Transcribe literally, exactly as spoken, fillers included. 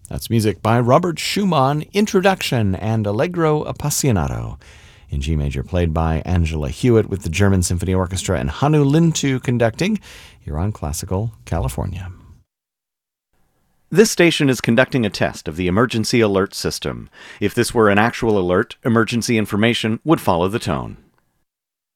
That's music by Robert Schumann, Introduction and Allegro Appassionato in G major, played by Angela Hewitt with the German Symphony Orchestra and Hannu Lintu conducting, here on Classical California. This station is conducting a test of the emergency alert system. If this were an actual alert, emergency information would follow the tone.